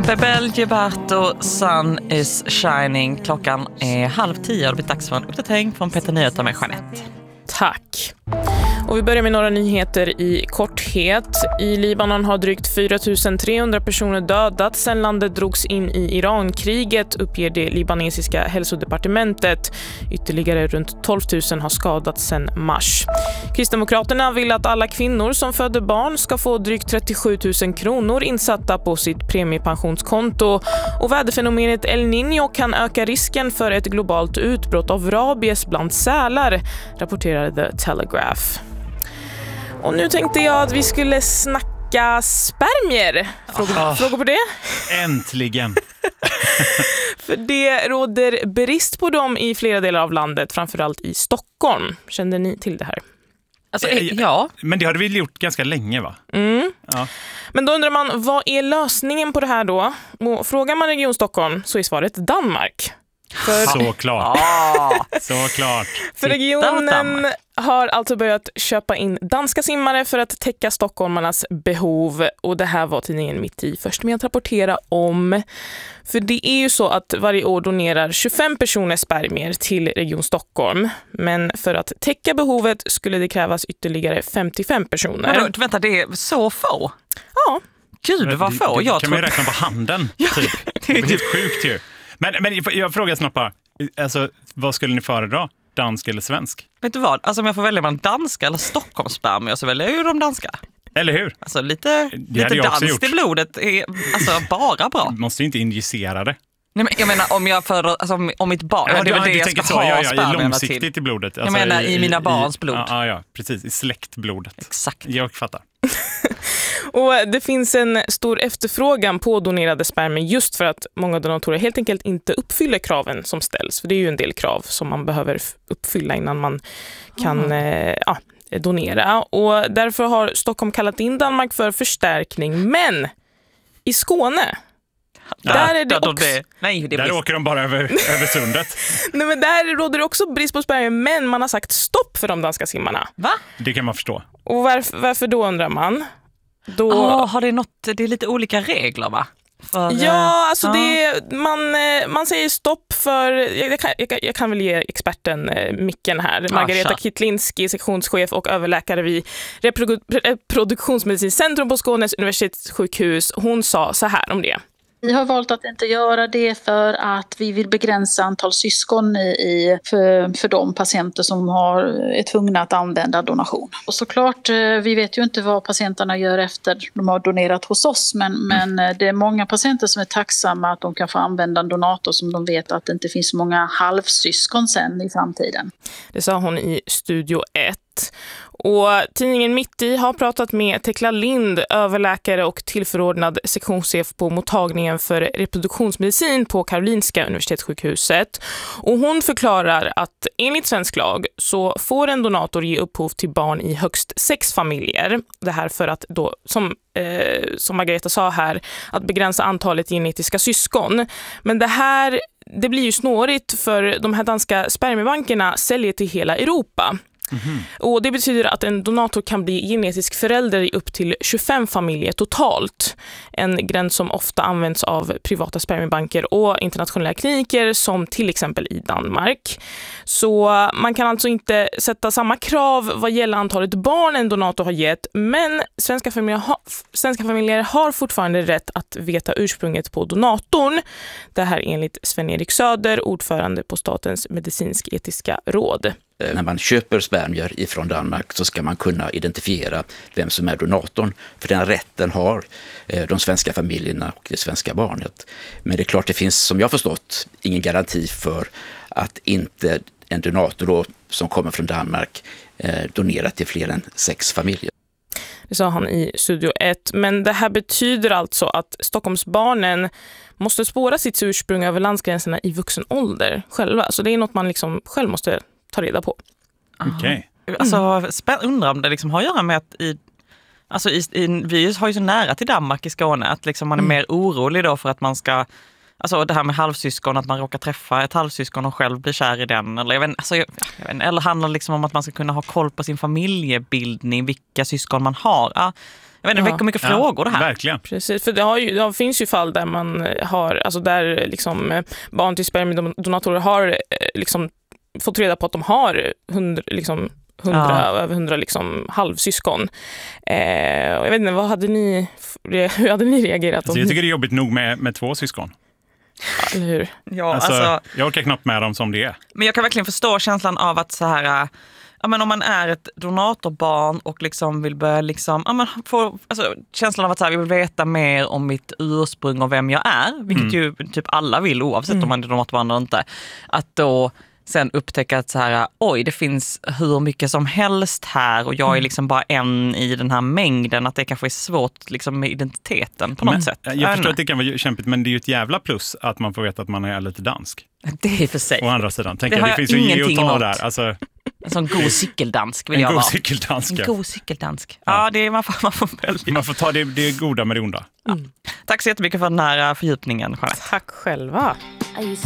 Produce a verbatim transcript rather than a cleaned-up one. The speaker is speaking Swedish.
Bebel Gilberto, Sun is shining. Klockan är halv tio och det blir dags för en uppdatering från Peter Nyheter med Jeanette. Tack. Och vi börjar med några nyheter i korthet. I Libanon har drygt fyra tusen trehundra personer dödats sedan landet drogs in i Irankriget, uppger det libanesiska hälsodepartementet. Ytterligare runt tolv tusen har skadats sedan mars. Kristdemokraterna vill att alla kvinnor som föder barn ska få drygt trettiosju tusen kronor insatta på sitt premiepensionskonto. Och väderfenomenet El Niño kan öka risken för ett globalt utbrott av rabies bland sälar, rapporterar The Telegraph. Och nu tänkte jag att vi skulle snacka spermier. Frågor, oh, frågor på det? Äntligen! För det råder brist på dem i flera delar av landet, framförallt i Stockholm. Kände ni till det här? Alltså, ja. Men det har vi gjort ganska länge, va? Mm. Ja. Men då undrar man, vad är lösningen på det här då? Och frågar man Region Stockholm så är svaret Danmark. För... Såklart. Ah. Såklart. För regionen har alltså börjat köpa in danska simmare för att täcka stockholmarnas behov. Och det här var tidningen Mitt i först med att rapportera om. För det är ju så att varje år donerar tjugofem personer spermier till Region Stockholm. Men för att täcka behovet skulle det krävas ytterligare femtiofem personer. Men, vänta, det är så få? Ja. Gud, vad få. Det, det, jag kan tror... man ju räkna på handen. Typ. Det är helt sjukt ju. Men, men jag, jag frågar snart bara, alltså, vad skulle ni föredra? Dansk eller svensk? Vet du vad? Alltså om jag får välja mellan danska eller Stockholmsspermier så väljer jag ju de danska. Eller hur? Alltså lite, lite danskt i blodet är alltså bara bra. Du måste ju inte injicera det. Nej, men jag menar om jag föder, alltså om, om mitt barn, ja, det är väl det jag ska så, ha ja, ja, spermierna långsiktigt till. I blodet. Alltså, jag menar i, i mina barns i, blod. Ja, ja, ja, precis. I släktblodet. Exakt. Jag fattar. Och det finns en stor efterfrågan på donerade spermier just för att många donatorer helt enkelt inte uppfyller kraven som ställs. För det är ju en del krav som man behöver uppfylla innan man kan mm. eh, ja, donera. Och därför har Stockholm kallat in Danmark för förstärkning. Men i Skåne... Ja, där är det ja, också... det, nej, det där åker de bara över, över sundet. Nej, men där råder det också brist på spermier, men man har sagt stopp för de danska simmarna. Va? Det kan man förstå. Och varför, varför då undrar man? Då... Oh, har det något, det är lite olika regler, va? För, ja, alltså ja. Det, man, man säger stopp för, jag kan, jag, jag kan väl ge experten eh, micken här, ja, Margareta tja. Kittlinski, sektionschef och överläkare vid reprodu- reproduktionsmedicinskt centrum på Skånes universitetssjukhus. Hon sa så här om det. Vi har valt att inte göra det för att vi vill begränsa antal syskon i, i, för, för de patienter som har, är tvungna att använda donation. Och såklart, vi vet ju inte vad patienterna gör efter de har donerat hos oss, men, men det är många patienter som är tacksamma att de kan få använda en donator som de vet att det inte finns många halvsyskon sen i framtiden. Det sa hon i Studio ett. Och tidningen Mitt i har pratat med Tekla Lind, överläkare och tillförordnad sektionschef på mottagningen för reproduktionsmedicin på Karolinska universitetssjukhuset. Och hon förklarar att enligt svensk lag så får en donator ge upphov till barn i högst sex familjer. Det här för att då, som, eh, som Margareta sa här, att begränsa antalet genetiska syskon. Men det här, det blir ju snårigt för de här danska spermiebankerna säljer till hela Europa. Mm-hmm. Och det betyder att en donator kan bli genetisk förälder i upp till tjugofem familjer totalt. En gräns som ofta används av privata spermiebanker och internationella kliniker som till exempel i Danmark. Så man kan alltså inte sätta samma krav vad gäller antalet barn en donator har gett, men svenska familjer har, svenska familjer har fortfarande rätt att veta ursprunget på donatorn. Det här enligt Sven-Erik Söder, ordförande på Statens medicinsk-etiska råd. När man köper spermier ifrån Danmark så ska man kunna identifiera vem som är donatorn. För den rätten har de svenska familjerna och det svenska barnet. Men det är klart, det finns, som jag förstått, ingen garanti för att inte en donator då, som kommer från Danmark donerar till fler än sex familjer. Det sa han i Studio ett. Men det här betyder alltså att Stockholmsbarnen måste spåra sitt ursprung över landsgränserna i vuxen ålder själva. Så det är något man liksom själv måste ta reda på. Okej. Okay. Alltså, undrar om det liksom har att göra med att i, alltså i, i, vi har ju så nära till Danmark i Skåne att liksom man är mm. mer orolig då för att man ska, alltså det här med halvsyskon, att man råkar träffa ett halvsyskon och själv blir kär i den, eller jag vet, alltså, jag, jag vet, eller handlar liksom om att man ska kunna ha koll på sin familjebildning, vilka syskon man har. Ja, Jag vet inte, det väcker mycket Ja, frågor det här. Verkligen. Precis, för det, har ju, det finns ju fall där man har, alltså där liksom barn till spermiedonatorer har liksom fått reda på att de har hundra, liksom hundra, Ja. över hundra liksom halvsyskon. Eh, och jag vet inte, vad hade ni, hur hade ni reagerat? Alltså, om jag ni, tycker det är jobbigt nog med, med två syskon. eller hur? Ja, Alltså, alltså, jag orkar knappt med dem som det är. men jag kan verkligen förstå känslan av att så här, äh, ja, men om man är ett donatorbarn och liksom vill börja liksom, ja, men få, alltså, känslan av att så här, vi vill veta mer om mitt ursprung och vem jag är, vilket Mm. ju typ alla vill oavsett Mm. om man är donatorbarn eller inte. Att då sen upptäcka att så här, oj, det finns hur mycket som helst här och jag är liksom bara en i den här mängden, att det kanske är svårt liksom med identiteten på något Men, sätt. jag förstår att det kan vara kämpigt, men det är ju ett jävla plus att man får veta att man är lite dansk. Det är för sig. Å andra sidan, tänker Det jag, har det jag finns ju inget att ingenting ta emot. där. Alltså, En sån god cykeldansk vill en jag god vara. cykeldanska. En god cykeldansk. Ja, Ja. det är, man, får, man får välja. Man får ta det, det goda med det onda. Tack så jättemycket för den här fördjupningen, Jeanette. Tack själva. I used